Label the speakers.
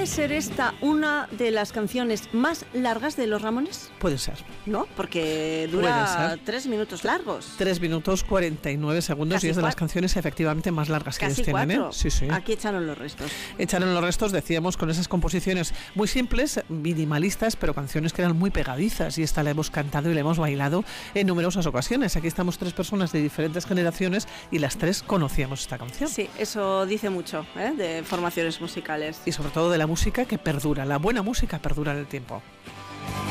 Speaker 1: ¿Puede ser esta una de las canciones más largas de Los Ramones?
Speaker 2: Puede ser.
Speaker 1: ¿No? Porque dura 3 minutos largos.
Speaker 2: 3 minutos 49 segundos
Speaker 1: Casi
Speaker 2: y es de las
Speaker 1: 4.
Speaker 2: canciones efectivamente más largas que
Speaker 1: Casi
Speaker 2: ellos tienen.
Speaker 1: 4.
Speaker 2: Sí, sí.
Speaker 1: Aquí echaron los restos.
Speaker 2: Echaron los restos, decíamos, con esas composiciones muy simples, minimalistas, pero canciones que eran muy pegadizas, y esta la hemos cantado y la hemos bailado en numerosas ocasiones. Aquí estamos 3 personas de diferentes generaciones y las 3 conocíamos esta canción.
Speaker 1: Sí, eso dice mucho, de formaciones musicales.
Speaker 2: Y sobre todo de la música que perdura, la buena música perdura en el tiempo.